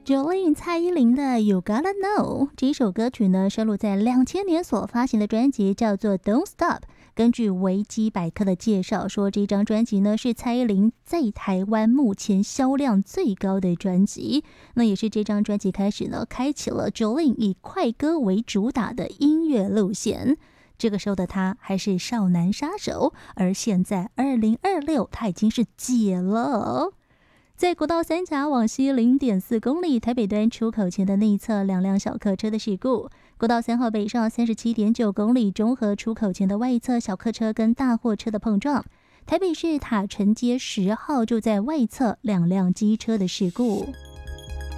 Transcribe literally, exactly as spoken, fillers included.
Jolin 蔡依林的 You Gotta Know 这首歌曲呢，收录在两千年所发行的专辑叫做 Don't Stop。根据维基百科的介绍说，这张专辑呢是蔡依林在台湾目前销量最高的专辑，那也是这张专辑开始呢开启了 Jolin 以快歌为主打的音乐路线。这个时候的他还是少男杀手，而现在二零二六他已经是姐了。在国道三甲往西 零点四公里台北端出口前的内侧两辆小客车的事故，国道三号北上 三十七点九公里中和出口前的外侧小客车跟大货车的碰撞，台北市塔城街十号就在外侧两辆机车的事故。